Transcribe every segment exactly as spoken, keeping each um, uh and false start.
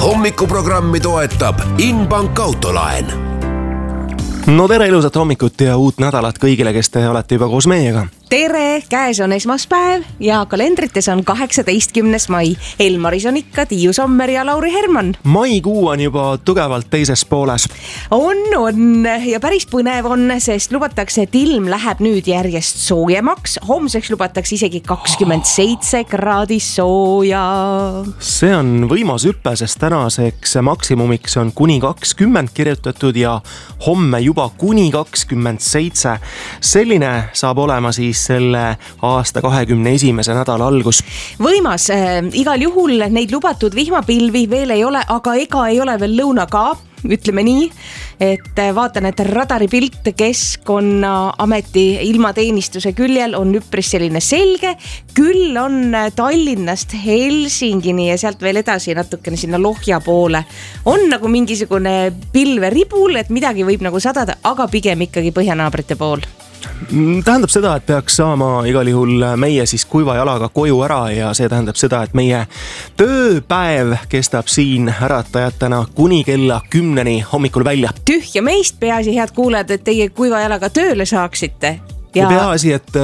hommikuprogrammi toetab Inbank autolaen. No tere ilusat hommikut ja uut nädalat kõigile, kes te olete juba koos meiega. Tere, käes on esmaspäev ja kalendrites on kaheksateistkümnes mai. Elmaris on ikka Tiiu Sommer ja Lauri Herman. Maikuu on juba tugevalt teises pooles. On, on ja päris põnev on, sest lubatakse, et ilm läheb nüüd järjest soojemaks. Homseks lubatakse isegi kakskümmend seitse kraadi sooja. See on võimas hüppe, sest tänaseks maksimumiks on kuni kakskümmend kirjutatud ja homme juba kuni kakskümmend seitse. Selline saab olema siis selle aasta kahekümne esimese nädala algus. Võimas, äh, igal juhul neid lubatud vihmapilvi veel ei ole, aga ega ei ole veel lõuna ka, ütleme nii, et vaatan, et radaripilt Keskkonnaameti ilmateenistuse küljel on üpris selline selge, küll on Tallinnast Helsingini ja sealt veel edasi natukene sinna Lohja poole. On nagu mingisugune pilve ribul, et midagi võib nagu sadada, aga pigem ikkagi põhjanaabrite pool. Tähendab seda, et peaks saama igal juhul meie siis kuiva jalaga koju ära ja see tähendab seda, et meie tööpäev kestab siin äratajatena kuni kella kümneni hommikul välja. Tühja meist, peaasi head kuulajad, et teie kuiva jalaga tööle saaksite. Ja, ja peaasi, et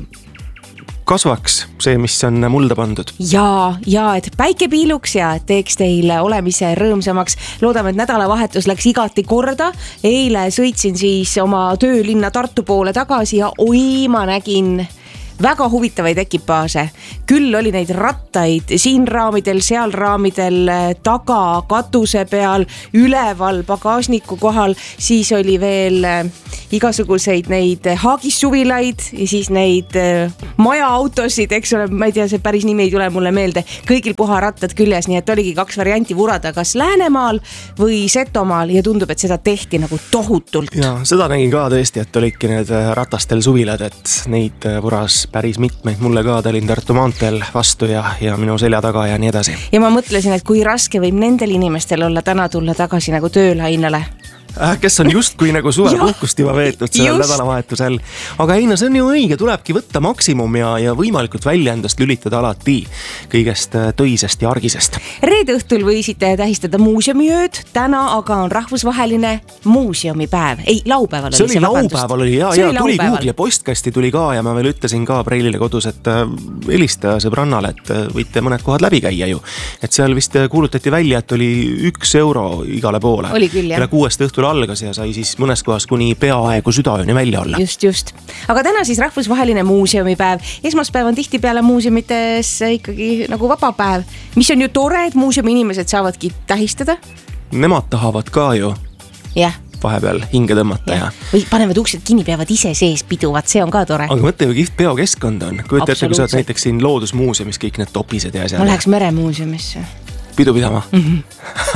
kasvaks see, mis on mulda pandud. Ja, ja et päike piiluks ja teeks teile olemise rõõmsamaks. Loodame, et nädalavahetus läks igati korda. Eile sõitsin siis oma töölinna Tartu poole tagasi ja oi, ma nägin väga huvitavaid ekipaase. Küll oli neid rattaid siin raamidel, seal raamidel, taga, katuse peal, üleval, pagasniku kohal. Siis oli veel igasuguseid neid haagissuvilaid ja siis neid majaautosid, eks ole, ma ei tea, see päris nimi ei tule mulle meelde. Kõigil puharattad küljes, nii et oligi kaks varianti vurada, kas Läänemaal või Setomaal ja tundub, et seda tehti nagu tohutult. Ja seda nägin ka tõesti, et olidki need ratastel suvilad, et neid vuras päris mitmeid mulle ka Tallinn-Tartu maanteel vastu ja, ja minu selja taga ja nii edasi. Ja ma mõtlesin, et kui raske võib nendel inimestel olla täna tulla tagasi nagu töölainele. Kes on just kui nagu suvepuhkust juba veetud sellel nädalavahetusel. Aga ei, no see on ju õige, tulebki võtta maksimum ja, ja võimalikult välja endast lülitada alati kõigest töisest ja argisest. Reede õhtul võisite tähistada muuseumiööd, täna aga on rahvusvaheline muuseumipäev. Ei, laupäeval oli see, see laupäeval oli, ja, ja tuli Google ja postkasti tuli ka ja ma veel ütlesin ka Preilile kodus, et helista sõbrannale, et võite mõned kohad läbi käia ju. Et seal vist kuulutati välja, et oli üks euro igale poole. Oli küll, jah. Kuuest õhtul algas ja sai siis mõnes kohas kuni peaaegu südaööni välja olla. Just, just. Aga täna siis rahvusvaheline muuseumipäev. Esmaspäev on tihtipeale muuseumites ikkagi nagu vabapäev, mis on ju tore, et muuseumi inimesed saavadki tähistada. Nemad tahavad ka ju jah. Vahepeal hinge tõmmata ja. ja. Või panevad uksed kinni, peavad ise sees piduvad, see on ka tore. Aga mõtle ju kiht peokeskkond on. Kujuta ette, kui sa oled näiteks siin loodusmuuseumis kõik need topised ja asjad. Ma läheks meremuuseumisse. Pidu pidama? Mm-hmm.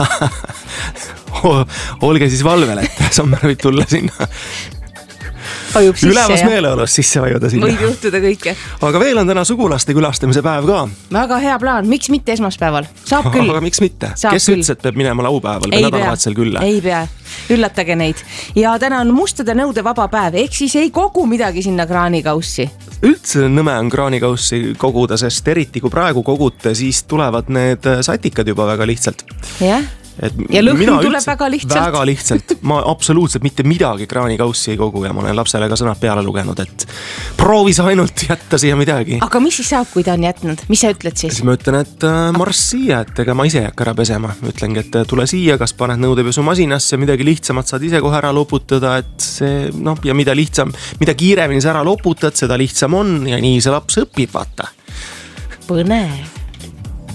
Olge siis valvel, et Sommer võib tulla sinna. Sisse, ülevas meeleolus sisse vajuda sinna. Võib juhtuda kõike. Aga veel on täna sugulaste külastamise päev ka. Väga hea plaan, miks mitte esmaspäeval? Saab küll. Aga miks mitte? Saab Kes küll. ütles, et peab minema laupäeval või nädalavahetusel külla? Ei pea, üllatage neid. Ja täna on mustade nõude vaba päev, ehk siis ei kogu midagi sinna kraanikaussi. Üldse nõme on kraanikaussi koguda, sest eriti kui praegu kogute, siis tulevad need satikad juba väga lihtsalt. Jah. Et ja lõhn tuleb väga lihtsalt. Väga lihtsalt. Ma absoluutselt mitte midagi kraanikaussi ei kogu ja ma olen lapsele ka sõnad peale lugenud, et proovis ainult jätta siia midagi. Aga mis siis saab, kui ta on jätnud? Mis sa ütled siis? Siis ma ütlen, et marss siia, et ega ma ise ei hakka ära pesema. Ütlengi, et tule siia, kas paned nõudepesu masinasse, midagi lihtsamat saad ise kohe ära loputada, et see, noh, ja mida lihtsam, mida kiiremini sa ära loputad, seda lihtsam on ja nii see laps õpib, vaata. Põnev.